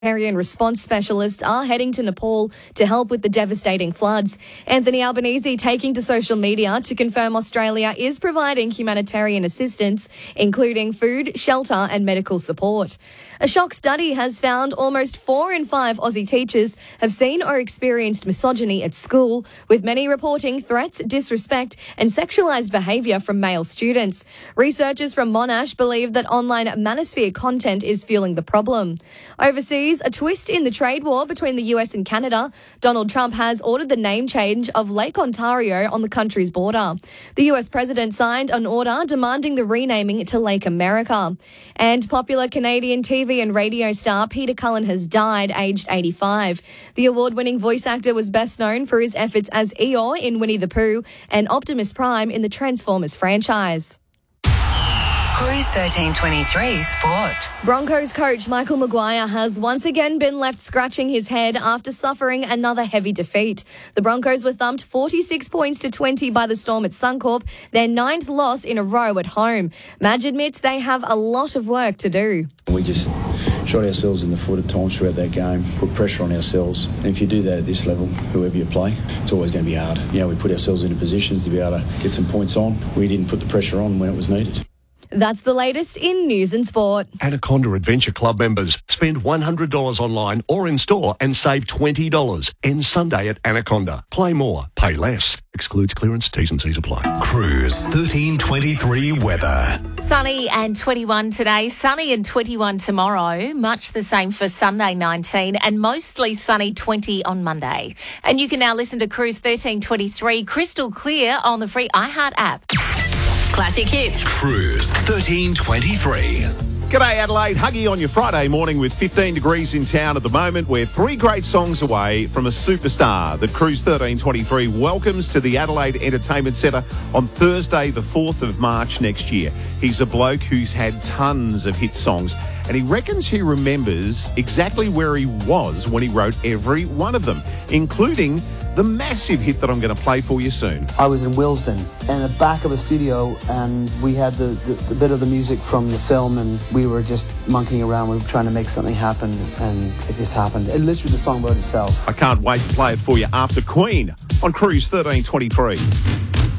Humanitarian response specialists are heading to Nepal to help with the devastating floods. Anthony Albanese taking to social media to confirm Australia is providing humanitarian assistance, including food, shelter and medical support. A shock study has found almost 4 in 5 Aussie teachers have seen or experienced misogyny at school, with many reporting threats, disrespect and sexualised behaviour from male students. Researchers from Monash believe that online manosphere content is fueling the problem. Overseas, a twist in the trade war between the US and Canada. Donald Trump has ordered the name change of Lake Ontario on the country's border. The US president signed an order demanding the renaming to Lake America. And popular Canadian TV and radio star Peter Cullen has died, aged 85. The award-winning voice actor was best known for his efforts as Eeyore in Winnie the Pooh and Optimus Prime in the Transformers franchise. Cruise 1323 Sport. Broncos coach Michael Maguire has once again been left scratching his head after suffering another heavy defeat. The Broncos were thumped 46 points to 20 by the Storm at Suncorp, their 9th loss in a row at home. Madge admits they have a lot of work to do. We just shot ourselves in the foot at times throughout that game, put pressure on ourselves. And if you do that at this level, whoever you play, it's always going to be hard. We put ourselves into positions to be able to get some points on. We didn't put the pressure on when it was needed. That's the latest in news and sport. Anaconda Adventure Club members spend $100 online or in store and save $20. Ends Sunday at Anaconda. Play more, pay less. Excludes clearance, T's and C's apply. Cruise 1323 weather. Sunny and 21 today, sunny and 21 tomorrow. Much the same for Sunday 19 and mostly sunny 20 on Monday. And you can now listen to Cruise 1323 crystal clear on the free iHeart app. Classic hits. Cruise 1323. G'day Adelaide, Huggy on your Friday morning with 15 degrees in town at the moment. We're 3 great songs away from a superstar that Cruise 1323 welcomes to the Adelaide Entertainment Centre on Thursday the 4th of March next year. He's a bloke who's had tons of hit songs and he reckons he remembers exactly where he was when he wrote every one of them, including the massive hit that I'm going to play for you soon. I was in Willesden in the back of a studio and we had the bit of the music from the film and we were just monkeying around with trying to make something happen and it just happened. And literally the song wrote itself. I can't wait to play it for you after Queen on Cruise 1323.